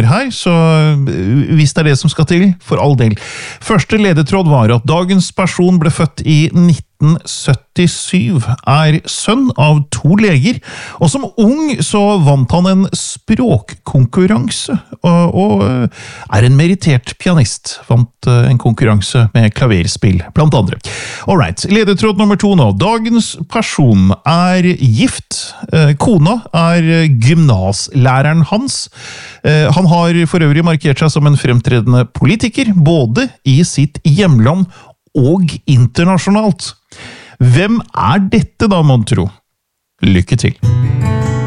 her, så hvis det det som skal til, for all del. Første ledetråd var at dagens person ble født i 1977, sønn av 2 leger, og som ung så vant han en språkkonkurranse, og en merittert pianist, vant en konkurranse med klaverspill, blant andre. Alright, ledetråd nummer 2 nå. Dagens person gift, kona gymnaslæreren hans. Han har for øvrig markert seg som en fremtredende politiker, både i sitt hjemland og internasjonalt. Hvem dette da, mon tro? Lykke til!